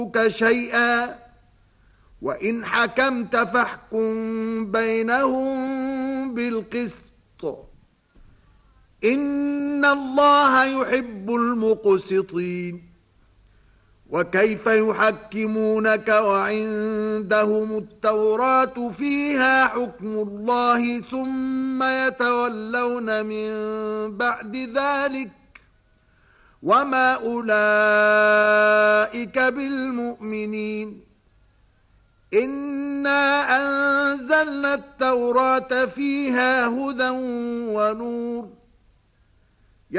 شيئا وإن حكمت فاحكم بينهم بالقسط إن الله يحب المقسطين وكيف يحكمونك وعندهم التوراة فيها حكم الله ثم يتولون من بعد ذلك وما أولئك بالمؤمنين إنا أنزلنا التوراة فيها هدى ونور